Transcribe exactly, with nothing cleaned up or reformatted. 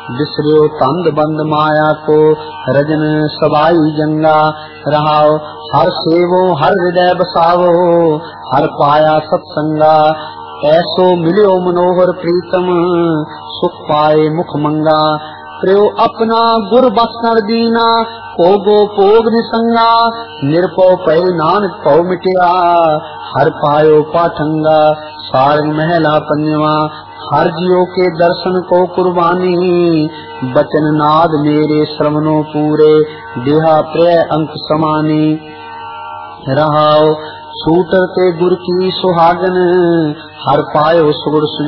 बिसरियो तंद बंद माया को रजन सवाई जंगा। रहाओ हर सेवो हर हृदय बसावो हर पाया सत्संगा। ऐसो मिलियो मनोहर प्रीतम सुख पाए मुख मंगा। प्रियो अपना गुर बख्शण दीना को गो भोग निसंगा। निरपो पै नानक पौ मिटिया हर पायो पाठंगा। सारंग महला पंजवा हर जियो के दर्शन को कुर्बानी। बचन नाद मेरे श्रवणों पूरे देहा प्रिय अंक समानी। रहाओ सूटर ते गुर की सुहागन हर पायो सुगुर